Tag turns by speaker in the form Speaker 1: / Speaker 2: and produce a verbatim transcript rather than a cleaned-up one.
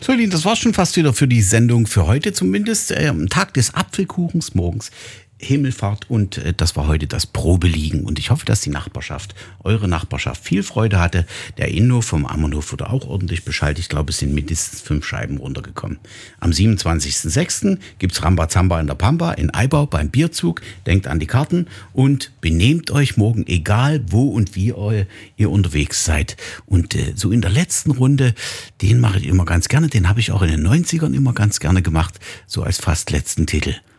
Speaker 1: So, Lin, das war schon fast wieder für die Sendung für heute zumindest. Äh, am Tag des Apfelkuchens morgens. Himmelfahrt und äh, das war heute das Probeliegen und ich hoffe, dass die Nachbarschaft, eure Nachbarschaft viel Freude hatte. Der Inno vom Ammerhof wurde auch ordentlich beschallt. Ich glaube, es sind mindestens fünf Scheiben runtergekommen. Am siebenundzwanzigsten sechsten gibt's Rambazamba in der Pampa in Eibau beim Bierzug. Denkt an die Karten und benehmt euch morgen, egal wo und wie ihr, ihr unterwegs seid. Und äh, so in der letzten Runde, den mache ich immer ganz gerne, den habe ich auch in den neunzigern immer ganz gerne gemacht, so als fast letzten Titel.